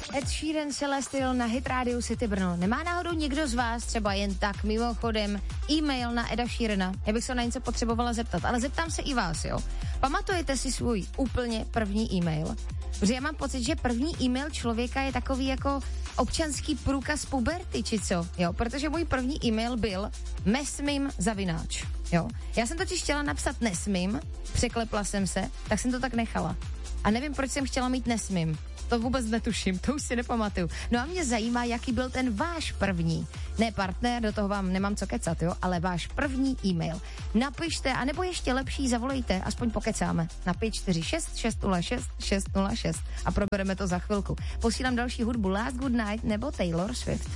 Ed Sheeran, Celestial na Hit Radio City Brno. Nemá náhodou někdo z vás třeba jen tak mimochodem e-mail na Eda Sheerana? Já bych se na něco potřebovala zeptat, ale zeptám se i vás, jo. Pamatujete si svůj úplně první e-mail? Protože já mám pocit, že první e-mail člověka je takový jako občanský průkaz puberty, či co, jo, protože můj první e-mail byl mesmim zavináč, jo. Já jsem totiž chtěla napsat nesmím, překlepla jsem se, tak jsem to tak nechala. A nevím, proč jsem chtěla mít nesmím. To vůbec netuším, to už si nepamatuju. No a mě zajímá, jaký byl ten váš první, ne partner, do toho vám nemám co kecat, jo, ale váš první e-mail. Napište, anebo ještě lepší, zavolejte, aspoň pokecáme. Na 546 606 606 a probereme to za chvilku. Posílám další hudbu Last Good Night nebo Taylor Swift.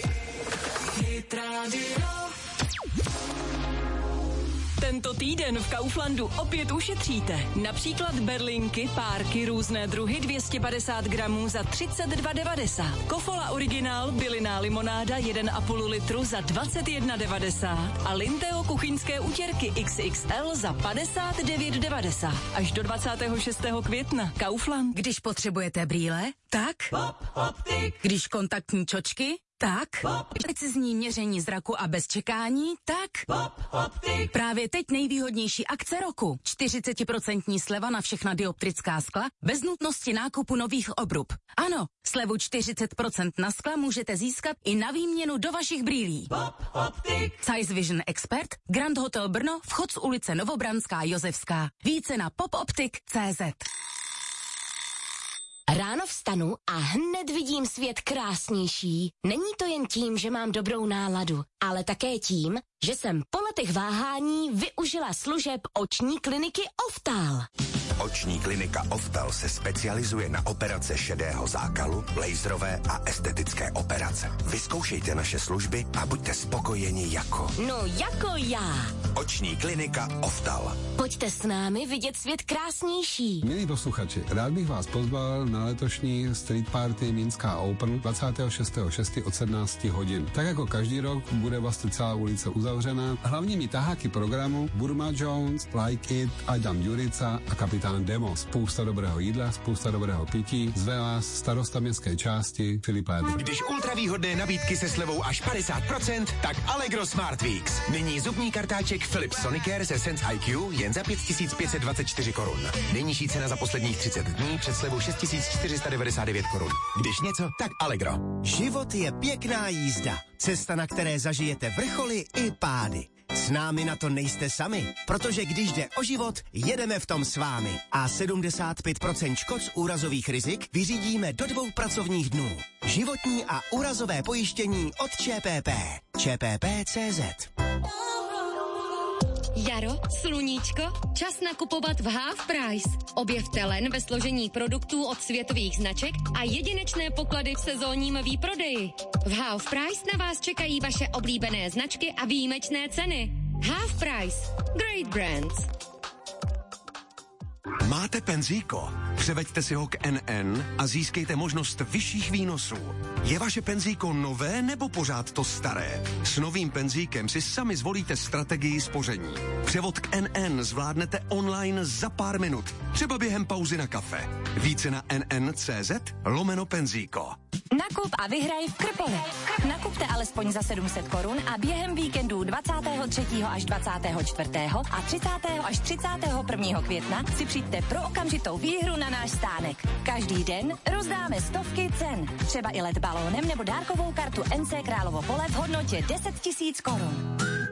Tento týden v Kauflandu opět ušetříte. Například berlinky, párky, různé druhy 250 gramů za 32,90. Kofola originál, bylinná limonáda 1,5 litru za 21,90. A Linteo kuchyňské utěrky XXL za 59,90. Až do 26. května. Kaufland. Když potřebujete brýle, tak? Pop Optik. Když kontaktní čočky, tak? Precizní měření zraku a bez čekání, tak? Pop Optik. Právě teď nejvýhodnější akce roku. 40% sleva na všechna dioptrická skla, bez nutnosti nákupu nových obrub. Ano, slevu 40% na skla můžete získat i na výměnu do vašich brýlí. Pop Optik. Size Vision Expert, Grand Hotel Brno, vchod z ulice Novobranská Josefská. Více na popoptik.cz. Ráno vstanu a hned vidím svět krásnější. Není to jen tím, že mám dobrou náladu, ale také tím, že jsem po letech váhání využila služeb oční kliniky Oftal. Oční klinika Oftal se specializuje na operace šedého zákalu, laserové a estetické operace. Vyzkoušejte naše služby a buďte spokojeni jako... No jako já. Oční klinika Oftal. Pojďte s námi vidět svět krásnější. Milí posluchači, rád bych vás pozval na letošní street party Minská Open 26.6. od 17 hodin. Tak jako každý rok bude vlastně celá ulice uzavřena. Hlavními taháky programu Burma Jones, Like It, Adam Jurica a kapitán Demo. Spousta dobrého jídla, spousta dobrého pití. Zve vás starosta městské části Filip Lédr. Když ultravýhodné nabídky se slevou až 50%, tak Allegro Smart Weeks. Nyní zubní kartáček Philips Sonicare se Sense IQ jen za 5524 korun. Nejnižší cena za posledních 30 dní před slevou 6499 korun. Když něco, tak Allegro. Život je pěkná jízda. Cesta, na které zažijete vrcholy i pády. S námi na to nejste sami, protože když jde o život, jedeme v tom s vámi. A 75% škod z úrazových rizik vyřídíme do 2 pracovních dnů. Životní a úrazové pojištění od ČPP. ČPP.cz. Jaro, sluníčko, čas nakupovat v Half Price. Objevte len ve složení produktů od světových značek a jedinečné poklady v sezónním výprodeji. V Half Price na vás čekají vaše oblíbené značky a výjimečné ceny. Half Price. Great brands. Máte penzíko? Převeďte si ho k NN a získejte možnost vyšších výnosů. Je vaše penzíko nové nebo pořád to staré? S novým penzíkem si sami zvolíte strategii spoření. Převod k NN zvládnete online za pár minut, třeba během pauzy na kafe. Více na nn.cz/penzíko. Nakup a vyhraj v Krpole. Nakupte alespoň za 700 korun a během víkendů 23. až 24. a 30. až 31. května si přijďte pro okamžitou výhru na náš stánek. Každý den rozdáme stovky cen. Třeba i let balónem nebo dárkovou kartu NC Královo Pole v hodnotě 10 000 korun.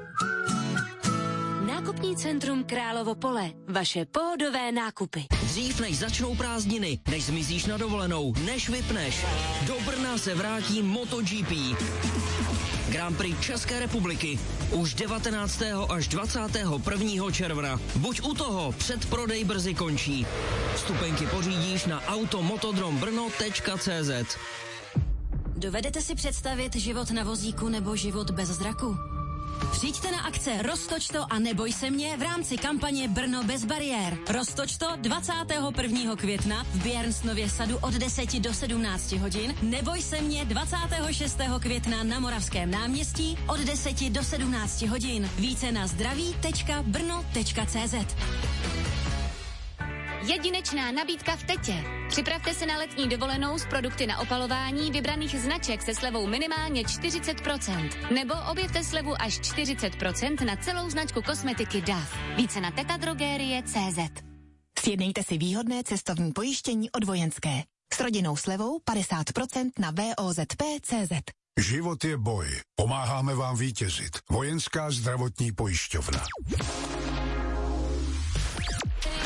Nákupní centrum Královo Pole. Vaše pohodové nákupy. Dřív než začnou prázdniny, než zmizíš na dovolenou, než vypneš. Do Brna se vrátí MotoGP. Grand Prix České republiky. Už 19. až 21. června. Buď u toho, předprodej brzy končí. Vstupenky pořídíš na automotodrombrno.cz. Dovedete si představit život na vozíku nebo život bez zraku? Přijďte na akce Roztoč to a neboj se mě v rámci kampaně Brno bez bariér. Roztoč to 21. května v Björnsnově sadu od 10 do 17 hodin. Neboj se mě 26. května na Moravském náměstí od 10 do 17 hodin. Více na zdraví.brno.cz. Jedinečná nabídka v Tetě. Připravte se na letní dovolenou s produkty na opalování vybraných značek se slevou minimálně 40%. Nebo objevte slevu až 40% na celou značku kosmetiky DAF. Více na tetadrogerie.cz. Sjednejte si výhodné cestovní pojištění od Vojenské. S rodinnou slevou 50% na VOZP.cz. Život je boj. Pomáháme vám vítězit. Vojenská zdravotní pojišťovna.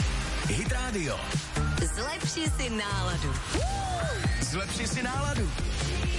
Hit Radio. Zlepši si náladu. Zlepši si náladu.